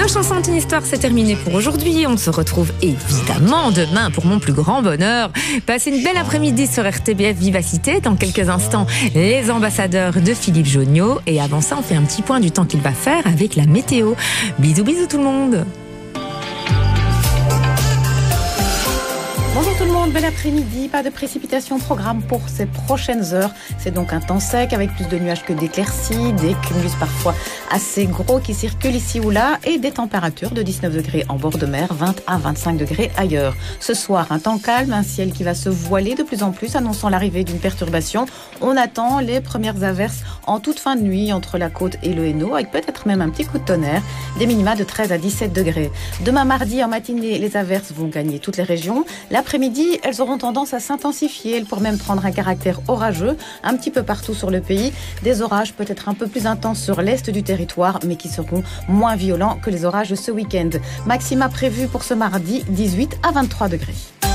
Chanson d'une histoire, c'est terminé pour aujourd'hui. On se retrouve évidemment demain pour mon plus grand bonheur. Passez une belle après-midi sur RTBF Vivacité. Dans quelques instants, les ambassadeurs de Philippe Jonniot. Et avant ça, on fait un petit point du temps qu'il va faire avec la météo. Bisous, bisous tout le monde. Bonjour tout le monde, bel après-midi, pas de précipitations au programme pour ces prochaines heures. C'est donc un temps sec avec plus de nuages que d'éclaircies, des cumulus parfois assez gros qui circulent ici ou là et des températures de 19 degrés en bord de mer, 20 à 25 degrés ailleurs. Ce soir, un temps calme, un ciel qui va se voiler de plus en plus, annonçant l'arrivée d'une perturbation. On attend les premières averses en toute fin de nuit entre la côte et le Hainaut, avec peut-être même un petit coup de tonnerre, des minima de 13 à 17 degrés. Demain mardi, en matinée, les averses vont gagner toutes les régions. L'après-midi, elles auront tendance à s'intensifier. Elles pourraient même prendre un caractère orageux un petit peu partout sur le pays. Des orages peut-être un peu plus intenses sur l'est du territoire, mais qui seront moins violents que les orages de ce week-end. Maxima prévu pour ce mardi, 18 à 23 degrés.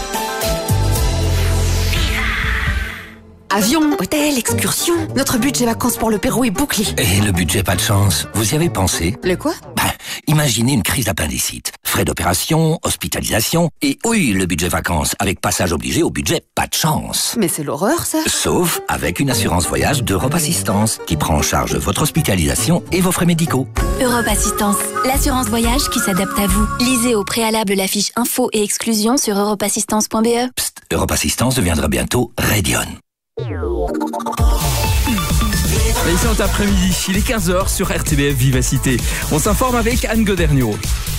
Avion, hôtel, excursion. Notre budget vacances pour le Pérou est bouclé. Et le budget pas de chance, vous y avez pensé? Le quoi? Imaginez une crise d'appendicite. Frais d'opération, hospitalisation, et oui, le budget vacances, avec passage obligé au budget pas de chance. Mais c'est l'horreur, ça. Sauf avec une assurance voyage d'Europe Assistance, qui prend en charge votre hospitalisation et vos frais médicaux. Europe Assistance, l'assurance voyage qui s'adapte à vous. Lisez au préalable la fiche info et exclusion sur europeassistance.be. Psst, Europe Assistance deviendra bientôt Radion. Ici en après-midi, il est 15h sur RTBF Vivacité. On s'informe avec Anne Goderniot.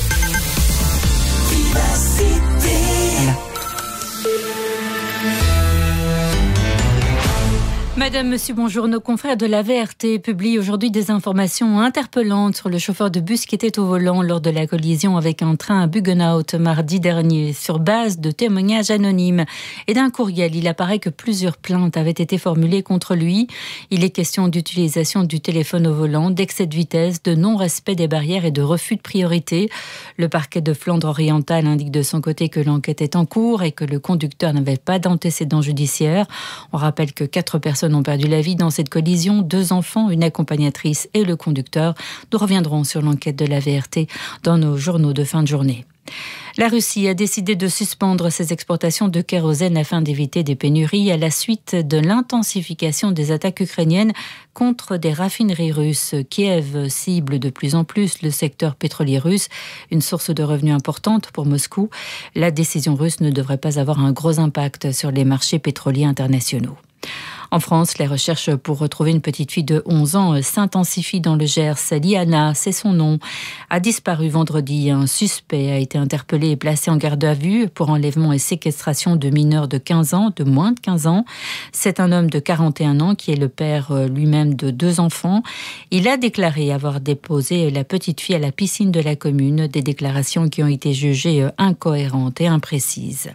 Madame, monsieur, bonjour. Nos confrères de la VRT publient aujourd'hui des informations interpellantes sur le chauffeur de bus qui était au volant lors de la collision avec un train à Buggenhout mardi dernier. Sur base de témoignages anonymes et d'un courriel, il apparaît que plusieurs plaintes avaient été formulées contre lui. Il est question d'utilisation du téléphone au volant, d'excès de vitesse, de non-respect des barrières et de refus de priorité. Le parquet de Flandre-Orientale indique de son côté que l'enquête est en cours et que le conducteur n'avait pas d'antécédents judiciaires. On rappelle que 4 personnes ont perdu la vie dans cette collision, 2 enfants, une accompagnatrice et le conducteur. Nous reviendrons sur l'enquête de la VRT dans nos journaux de fin de journée. La Russie a décidé de suspendre ses exportations de kérosène afin d'éviter des pénuries à la suite de l'intensification des attaques ukrainiennes contre des raffineries russes. Kiev cible de plus en plus le secteur pétrolier russe, une source de revenus importante pour Moscou. La décision russe ne devrait pas avoir un gros impact sur les marchés pétroliers internationaux. En France, les recherches pour retrouver une petite fille de 11 ans s'intensifient dans le Gers. Liana, c'est son nom, a disparu vendredi. Un suspect a été interpellé et placé en garde à vue pour enlèvement et séquestration de mineurs de 15 ans, de moins de 15 ans. C'est un homme de 41 ans qui est le père lui-même de 2 enfants. Il a déclaré avoir déposé la petite fille à la piscine de la commune, des déclarations qui ont été jugées incohérentes et imprécises.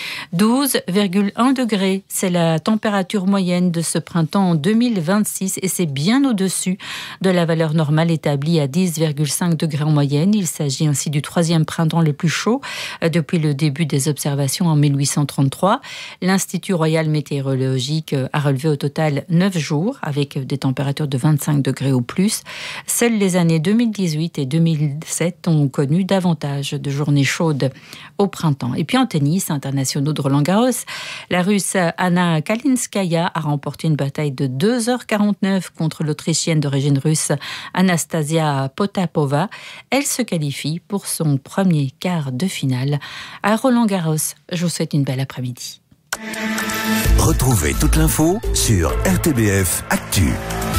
12,1 degrés, c'est la température moyenne de ce printemps en 2026 et c'est bien au-dessus de la valeur normale établie à 10,5 degrés en moyenne. Il s'agit ainsi du 3e printemps le plus chaud depuis le début des observations en 1833. L'Institut Royal Météorologique a relevé au total 9 jours avec des températures de 25 degrés ou plus. Seules les années 2018 et 2007 ont connu davantage de journées chaudes au printemps. Et puis en tennis, internationaux de Roland-Garros, la Russe Anna Kalinskaya a remporté une bataille de 2h49 contre l'Autrichienne d'origine russe Anastasia Potapova. Elle se qualifie pour son premier quart de finale à Roland-Garros. Je vous souhaite une belle après-midi. Retrouvez toute l'info sur RTBF Actu.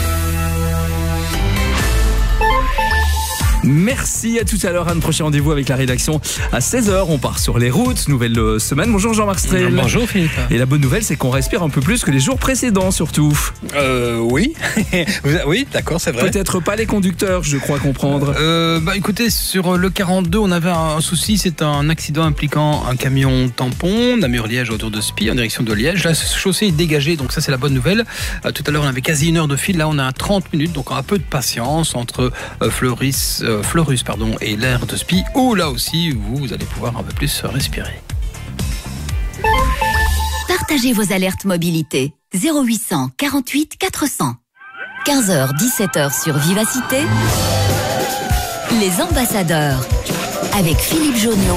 Merci, à tout à l'heure. Un prochain rendez-vous avec la rédaction à 16h. On part sur les routes, nouvelle semaine. Bonjour Jean-Marc Strel. Bonjour Philippe. Et la bonne nouvelle, c'est qu'on respire un peu plus que les jours précédents surtout. Oui. Oui, d'accord, c'est vrai. Peut-être pas les conducteurs, je crois comprendre. Écoutez, sur le 42, on avait un souci. C'est un accident impliquant un camion tampon, Namur-Liège autour de Spie, en direction de Liège. La chaussée est dégagée, donc ça c'est la bonne nouvelle. Tout à l'heure, on avait quasi 1 heure de file. Là, on a 30 minutes, donc un peu de patience entre Fleurus et l'aire de Spie, où là aussi, vous allez pouvoir un peu plus respirer. Partagez vos alertes mobilité. 0800 48 400. 15h, 17h sur Vivacité. Les ambassadeurs. avec Philippe Jonion.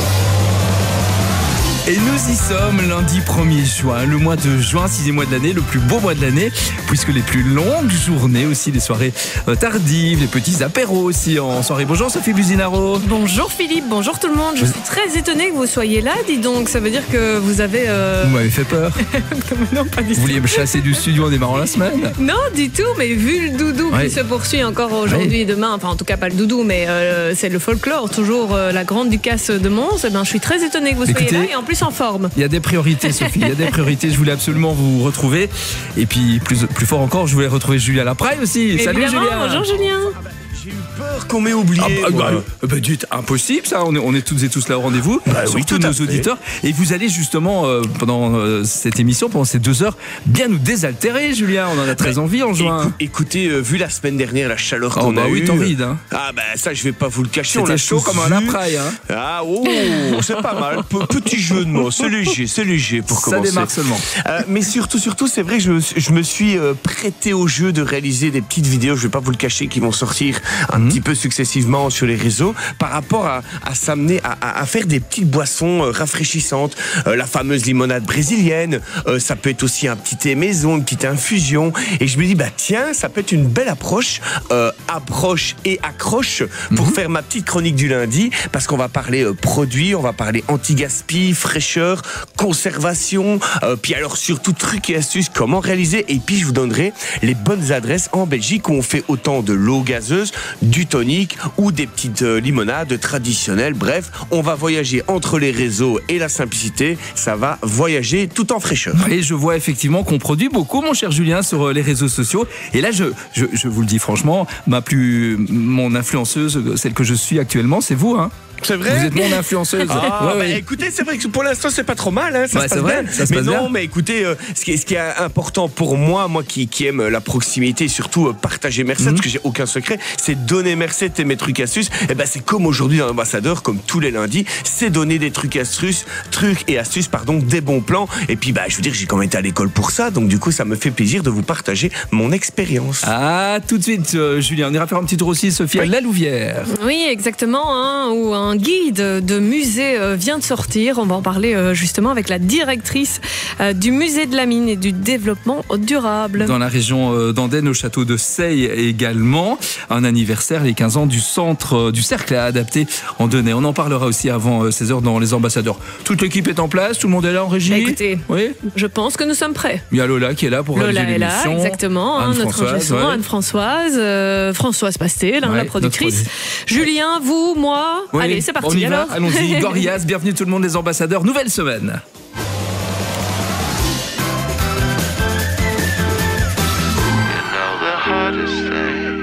Et nous y sommes lundi 1er juin, le mois de juin, 6e mois de l'année, le plus beau mois de l'année, puisque les plus longues journées aussi, les soirées tardives, les petits apéros aussi en soirée. Bonjour Sophie Buzinaro. Bonjour Philippe, bonjour tout le monde. Je suis très étonnée que vous soyez là, dis donc. Ça veut dire que vous avez... Vous m'avez fait peur. Non, pas du tout. Vous vouliez me chasser du studio en démarrant la semaine? Non, du tout, mais vu le doudou qui se poursuit encore aujourd'hui et demain, enfin en tout cas pas le doudou, mais c'est le folklore, toujours la grande ducasse de Mons, je suis très étonnée que vous soyez là et en plus en forme. Il y a des priorités Sophie, il y a des priorités, je voulais absolument vous retrouver. Et puis plus fort encore, je voulais retrouver Julien Lapraille aussi. Salut Julien. Bonjour Julien. J'ai eu peur qu'on m'ait oublié. Dites, impossible ça, on est toutes et tous là au rendez-vous, surtout nos auditeurs. Et vous allez justement, pendant cette émission, pendant ces 2 heures, bien nous désaltérer Julien, on en a très envie en juin. Écoutez, vu la semaine dernière, la chaleur qu'on a eue... torride, hein. Ah ça je vais pas vous le cacher. C'était chaud comme un Lapraille, hein. Ah c'est pas mal, petit jeu de mots, c'est léger pour commencer. Ça démarre seulement. Mais surtout, c'est vrai que je me suis prêté au jeu de réaliser des petites vidéos, je vais pas vous le cacher, qui vont sortir un petit peu successivement sur les réseaux par rapport à s'amener à faire des petites boissons rafraîchissantes, la fameuse limonade brésilienne, ça peut être aussi un petit thé maison, une petite infusion, et je me dis tiens, ça peut être une belle approche et accroche pour faire ma petite chronique du lundi, parce qu'on va parler produits, on va parler anti-gaspi, fraîcheur, conservation, puis alors surtout trucs et astuces, comment réaliser, et puis je vous donnerai les bonnes adresses en Belgique où on fait autant de l'eau gazeuse, du tonique ou des petites limonades traditionnelles. Bref, on va voyager entre les réseaux et la simplicité. Ça va voyager tout en fraîcheur. Et je vois effectivement qu'on produit beaucoup, mon cher Julien, sur les réseaux sociaux. Et là, je vous le dis franchement, mon influenceuse, celle que je suis actuellement, c'est vous, hein. C'est vrai? Vous êtes mon influenceuse. Écoutez, c'est vrai que pour l'instant c'est pas trop mal, hein, ça se passe bien. Ça se passe bien. Mais écoutez, ce qui est important pour moi qui aime la proximité et surtout partager mes recettes, parce que j'ai aucun secret, c'est donner mes recettes et mes trucs astuces. Et c'est comme aujourd'hui dans l'ambassadeur, comme tous les lundis, c'est donner des trucs et astuces, des bons plans. Et puis je veux dire, j'ai quand même été à l'école pour ça, donc du coup ça me fait plaisir de vous partager mon expérience. Ah, tout de suite, Julien, on ira faire un petit tour aussi, Sophie, à La Louvière. Oui, exactement, où un guide de musée vient de sortir. On va en parler justement avec la directrice du musée de la mine et du développement durable. Dans la région d'Andenne, au château de Seille également, un anniversaire, les 15 ans du centre du cercle à adapter en Denay. On en parlera aussi avant 16h dans les ambassadeurs. Toute l'équipe est en place, tout le monde est là en régie. Écoutez, je pense que nous sommes prêts. Il y a Lola qui est là pour réaliser l'émission. Lola est là, exactement, notre ingé-son, Anne-Françoise, Françoise Pastel, la productrice. Julien, vous, moi, allez, c'est parti. On y va, allons-y. Gorias, bienvenue tout le monde, les ambassadeurs, nouvelle semaine.